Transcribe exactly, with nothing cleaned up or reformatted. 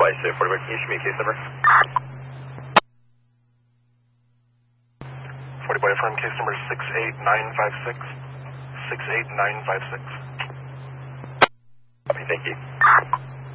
flight two forty, can you show me a case number? forty by affirm, case number six eight nine five six. six eight nine five six. Okay, thank you.